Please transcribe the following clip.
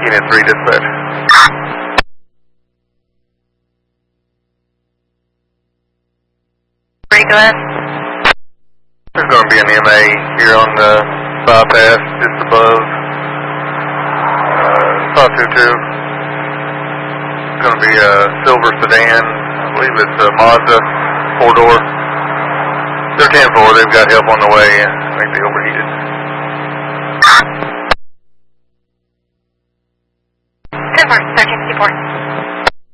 Unit 3 dispatch. Go ahead. There's going to be an MA here on the bypass just above 522. It's going to be a silver sedan. I believe it's a Mazda 4-door. They're 10-4. They've got help on the way. I think they overheated. 10-4, 1354.